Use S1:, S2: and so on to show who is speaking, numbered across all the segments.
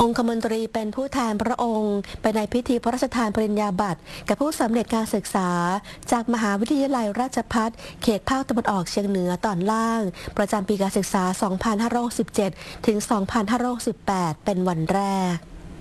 S1: องคมนตรีเป็นผู้แทนพระองค์ไปในพิธีพระราชทานปริญญาบัตรกับผู้สำเร็จการศึกษาจากมหาวิทยาลัยราชภัฏเขตภาคตะวันออกเฉียงเหนือตอนล่างประจำปีการศึกษา 2567 ถึง 2568 เป็นวันแรก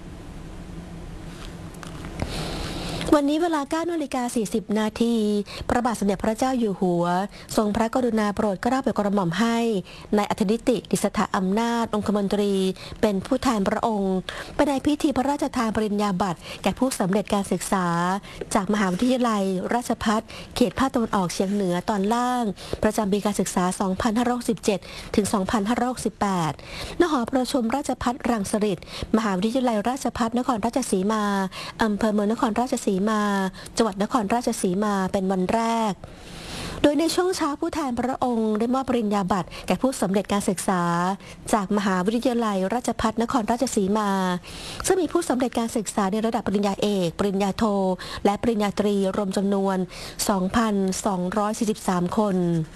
S1: วันนี้เวลา 9:40 นาทีพระบาทสมเด็จพระเจ้าอยู่หัวทรงพระกรุณาโปรดเกล้าโปรดกระหม่อมให้นายอัธนิติ ดิษฐาอำนาจองคมนตรีเป็นผู้แทนพระองค์ไปในพิธีพระราชทานปริญญาบัตรแก่ผู้สำเร็จการศึกษาจากมหาวิทยาลัยราชภัฏเขตภาคตะวันออกเฉียงเหนือตอนล่างประจำปีการศึกษา 2567 ถึง 2568 ณ หอประชุมราชภัฏรังสฤษฎ์มหาวิทยาลัยราชภัฏนครราชสีมาอำเภอเมืองนครราชสีมาจังหวัดนครราชสีมาเป็นวันแรกโดยในช่วงเช้าผู้แทนพระองค์ได้มอบปริญญาบัตรแก่ผู้สำเร็จการศึกษาจากมหาวิทยาลัยราชภัฏนครราชสีมาซึ่งมีผู้สำเร็จการศึกษาในระดับปริญญาเอกปริญญาโทและปริญญาตรีรวมจำนวน 2,243 คน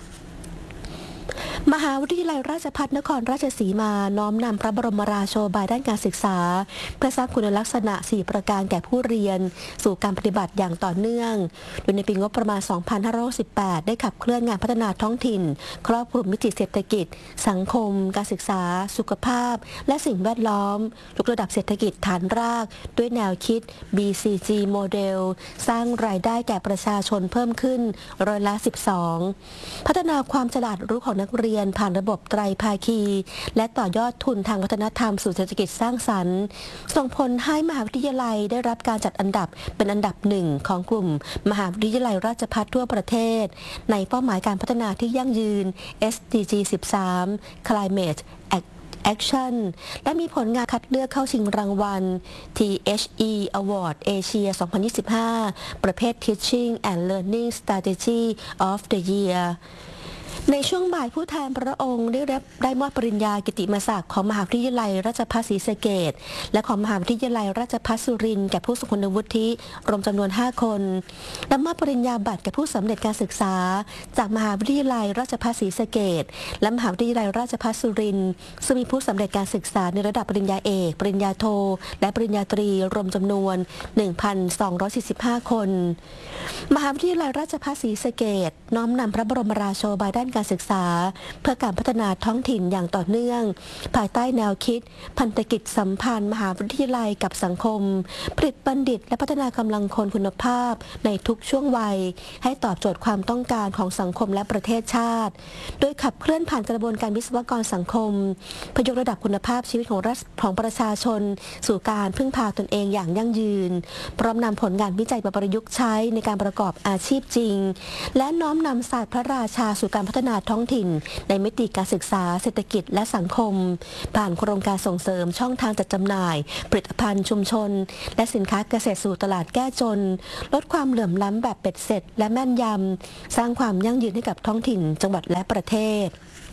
S1: มหาวิทยาลัยราชภัฏนครราชสีมาน้อมนำพระบรมราโชบายด้านการศึกษาเพื่อสร้างคุณลักษณะ 4 ประการแก่ผู้เรียนสู่การปฏิบัติอย่างต่อเนื่องโดยในปีงบประมาณ 2518 ได้ขับเคลื่อนงานพัฒนาท้องถิ่นครอบคลุมมิติเศรษฐกิจสังคมการศึกษาสุขภาพและสิ่งแวดล้อมยกระดับเศรษฐกิจฐานรากด้วยแนวคิด BCG โมเดลสร้างรายได้แก่ประชาชนเพิ่มขึ้น12%พัฒนาความฉลาดรู้ของนักเรียนผ่านระบบไตรภาคีและต่อยอดทุนทางวัฒนธรรมสู่เศรษฐกิจสร้างสรรค์ส่งผลให้มหาวิทยาลัยได้รับการจัดอันดับเป็นอันดับหนึ่งของกลุ่มมหาวิทยาลัยราชภัฏทั่วประเทศในเป้าหมายการพัฒนาที่ยั่งยืน SDG 13 Climate Action และมีผลงานคัดเลือกเข้าชิงรางวัล THE Award Asia 2025 ประเภท Teaching and Learning Strategy of the Yearในช่วงบ่ายผู้แทนพระองค์ได้มอบปริญญากิตติมศักดิ์ของมหาวิทยาลัยราชภัฏศรีสะเกษและของมหาวิทยาลัยราชภัฏสุรินทร์แก่ผู้ทรงคุณวุฒิรวมจำนวน 5 คนและมอบปริญญาบัตรแก่ผู้สำเร็จการศึกษาจากมหาวิทยาลัยราชภัฏศรีสะเกษและมหาวิทยาลัยราชภัฏสุรินทร์ซึ่งมีผู้สำเร็จการศึกษาในระดับปริญญาเอกปริญญาโทและปริญญาตรีรวมจำนวน 1,245 คนมหาวิทยาลัยราชภัฏศรีสะเกษน้อมนำพระบรมราโชบายด้านการศึกษาเพื่อการพัฒนาท้องถิ่นอย่างต่อเนื่องภายใต้แนวคิดพันธกิจสัมพันธ์มหาวิทยาลัยกับสังคมผลิตบัณฑิตและพัฒนากำลังคนคุณภาพในทุกช่วงวัยให้ตอบโจทย์ความต้องการของสังคมและประเทศชาติโดยขับเคลื่อนผ่านกระบวนการวิศวกรสังคมเพื่อยกระดับคุณภาพชีวิตของประชาชนสู่การพึ่งพาตนเองอย่างยั่งยืนพร้อมนำผลงานวิจัยมาประยุกต์ใช้ในการประกอบอาชีพจริงและน้อมนำศาสตร์พระราชาสู่การพัฒนาท้องถิ่นในมิติการศึกษาเศรษฐกิจและสังคมผ่านโครงการส่งเสริมช่องทางจัดจำหน่ายผลิตภัณฑ์ชุมชนและสินค้าเกษตรสู่ตลาดแก้จนลดความเหลื่อมล้ำแบบเป็ดเสร็จและแม่นยำสร้างความยั่งยืนให้กับท้องถิ่นจังหวัดและประเทศ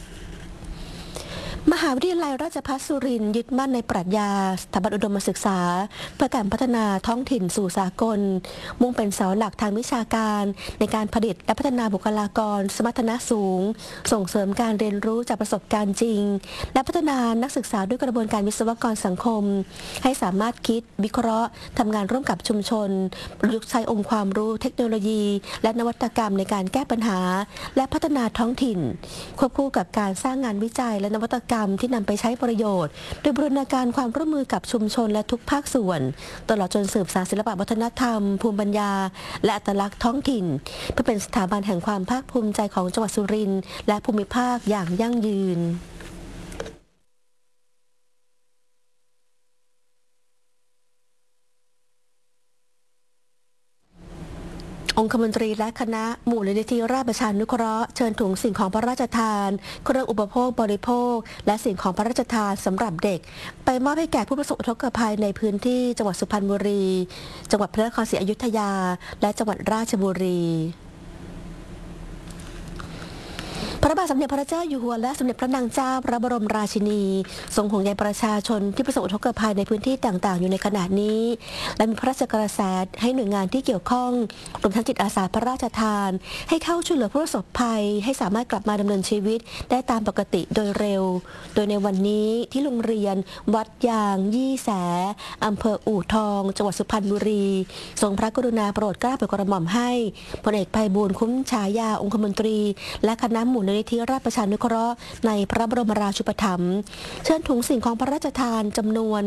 S1: มหาวิทยาลัยราชภัฏสุรินทร์ยึดมั่นในปรัชญาสถาบันอุดมศึกษาเพื่อการพัฒนาท้องถิ่นสู่สากลมุ่งเป็นเสาหลักทางวิชาการในการผลิตและพัฒนาบุคลากรสมรรถนะสูงส่งเสริมการเรียนรู้จากประสบการณ์จริงและพัฒนานักศึกษาด้วยกระบวนการวิศวกรสังคมให้สามารถคิดวิเคราะห์ทำงานร่วมกับชุมชนประยุกต์ใช้องค์ความรู้เทคโนโลยีและนวัตกรรมในการแก้ปัญหาและพัฒนาท้องถิ่นควบคู่กับการสร้างงานวิจัยและนวัตกรรมที่นำไปใช้ประโยชน์โดยบูรณาการความร่วมมือกับชุมชนและทุกภาคส่วนตลอดจนสืบสานศิลปวัฒนธรรมภูมิปัญญาและอัตลักษณ์ท้องถิ่นเพื่อเป็นสถาบันแห่งความภาคภูมิใจของจังหวัดสุรินทร์และภูมิภาคอย่างยั่งยืนองคมนตรีและคณะมูลนิธิราชประชานุเคราะห์เชิญถุงสิ่งของพระราชทานเครื่องอุปโภคบริโภคและสิ่งของพระราชทานสำหรับเด็กไปมอบให้แก่ผู้ประสบอุทกภัยในพื้นที่จังหวัดสุพรรณบุรีจังหวัดพระนครศรีอยุธยาและจังหวัดราชบุรีพระบาทสมเด็จพระเจ้าอยู่หัวและสมเด็จพระนางเจ้าพระบรมราชินีทรงห่วงใยประชาชนที่ประสบอุทกภัยในพื้นที่ต่างๆอยู่ในขณะนี้และมีพระราชกระแสให้หน่วยงานที่เกี่ยวข้องรวมทั้งจิตอาสาพระราชทานให้เข้าช่วยเหลือผู้ประสบภัยให้สามารถกลับมาดำเนินชีวิตได้ตามปกติโดยเร็วโดยในวันนี้ที่โรงเรียนวัดยางยี่แสอำเภออู่ทองจังหวัดสุพรรณบุรีทรงพระกรุณาโปรดเกล้าโปรดกระหม่อมให้พลเอกไพบูลย์คุ้มฉายาองคมนตรีและคณะมูลนิธิราชประชานุเคราะห์ในพระบรมราชูปถัมภ์เชิญถุงสิ่งของพระราชทานจำนวน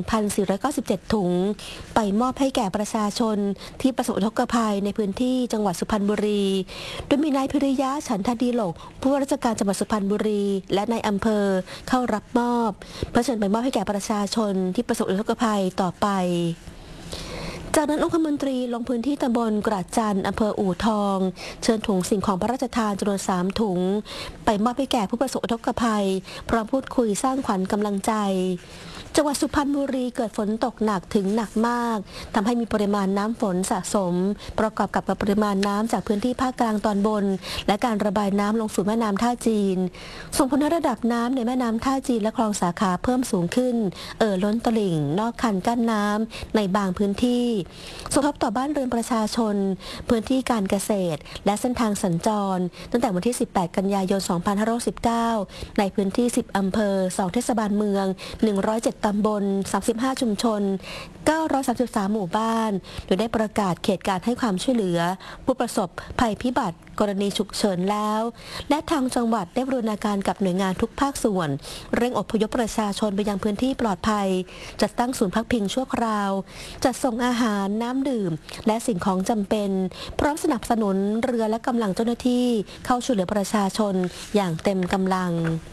S1: 1,497 ถุงไปมอบให้แก่ประชาชนที่ประสบอุทกภัยในพื้นที่จังหวัดสุพรรณบุรีโดยมีนายพิริยะฉันทดีโลกผู้ว่าราชการจังหวัดสุพรรณบุรีและนายอำเภอเข้ารับมอบเพื่อเชิญไปมอบให้แก่ประชาชนที่ประสบอุทกภัยต่อไปจากนั้นองคมนตรีลงพื้นที่ตำบลกระจันอำเภออู่ทองเชิญถุงสิ่งของพระราชทานจำนวน3 ถุงไปมอบให้แก่ผู้ประสบอุทกภัยพร้อมพูดคุยสร้างขวัญกำลังใจจังหวัดสุพรรณบุรีเกิดฝนตกหนักถึงหนักมากทำให้มีปริมาณน้ำฝนสะสมประกอบกับปริมาณน้ำจากพื้นที่ภาคกลางตอนบนและการระบายน้ำลงสู่แม่น้ำท่าจีนส่งผลให้ระดับน้ำในแม่น้ำท่าจีนและคลองสาขาเพิ่มสูงขึ้นล้นตลิ่งนอกคันกั้นน้ำในบางพื้นที่ส่งผลต่อบ้านเรือนประชาชนพื้นที่การเกษตรและเส้นทางสัญจรตั้งแต่วันที่ 18 กันยายน 2519 ในพื้นที่ 10 อำเภอ 2 เทศบาลเมือง 107 ตำบล 35 ชุมชน 933 หมู่บ้านโดยได้ประกาศเขตการให้ความช่วยเหลือผู้ประสบภัยพิบัติกรณีฉุกเฉินแล้วและทางจังหวัดได้บูรณาการกับหน่วยงานทุกภาคส่วนเร่งอพยพประชาชนไปยังพื้นที่ปลอดภัยจัดตั้งศูนย์พักพิงชั่วคราวจัดส่งอาหารน้ำดื่มและสิ่งของจำเป็นพร้อมสนับสนุนเรือและกำลังเจ้าหน้าที่เข้าช่วยเหลือประชาชนอย่างเต็มกำลัง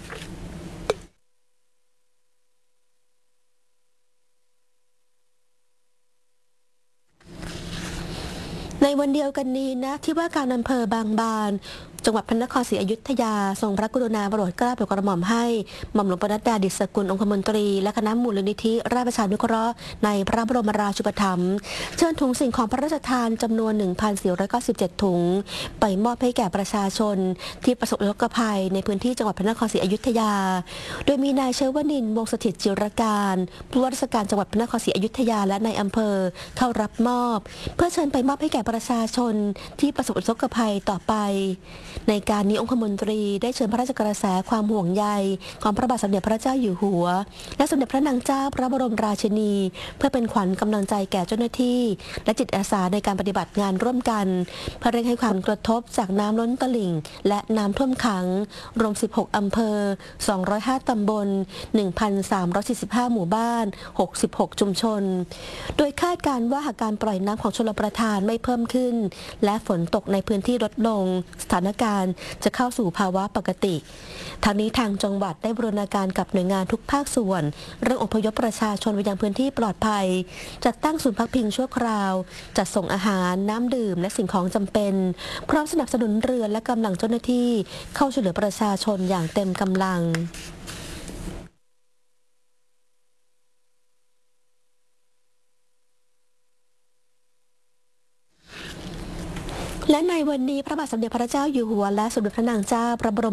S1: ในวันเดียวกันนี้นะที่ว่าการอำเภอบางบานจังหวัดพระนครศรีอยุธยาทรงพระกรุณาโปรดเกล้าโปรดกระหม่อมให้หม่อมหลวงปนัดดาดิษฐกุลองคมนตรีและคณะมูลนิธิราชประชานุเคราะห์ในพระบรมราชูปถัมภ์เชิญถุงสิ่งของพระราชทานจำนวน 1,497 ถุงไปมอบให้แก่ประชาชนที่ประสบอุทกภัยในพื้นที่จังหวัดพระนครศรีอยุธยาโดยมีนายเชวนินทร์วงศ์สถิตจิรการผู้ว่าราชการจังหวัดพระนครศรีอยุธยาและนายอำเภอเข้ารับมอบเพื่อเชิญไปมอบให้แก่ประชาชนที่ประสบอุทกภัยต่อไปในการนี้องคมนตรีได้เชิญพระราชกระแสความห่วงใยของพระบาทสมเด็จพระเจ้าอยู่หัวและสมเด็จพระนางเจ้าพระบรมราชินีเพื่อเป็นขวัญกำลังใจแก่เจ้าหน้าที่และจิตอาสาในการปฏิบัติงานร่วมกันเพื่อเร่งให้ความกระทบจากน้ำล้นตลิ่งและน้ำท่วมขังรวม16 อำเภอ 205 ตำบล 1,345 หมู่บ้าน 66 ชุมชนโดยคาดการณ์ว่าหากการปล่อยน้ำของชลประทานไม่เพิ่มขึ้นและฝนตกในพื้นที่ลดลงสถานการณ์จะเข้าสู่ภาวะปกติทางนี้ทางจังหวัดได้บูรณาการกับหน่วยงานทุกภาคส่วนเร่งอพยพประชาชนไปยังพื้นที่ปลอดภัยจัดตั้งศูนย์พักพิงชั่วคราวจัดส่งอาหารน้ำดื่มและสิ่งของจำเป็นพร้อมสนับสนุนเรือและกำลังเจ้าหน้าที่เข้าช่วยเหลือประชาชนอย่างเต็มกำลังและในวันนี้พระบาทสมเด็จพระเจ้าอยู่หัวและสมเด็จพระนางเจ้าพระบร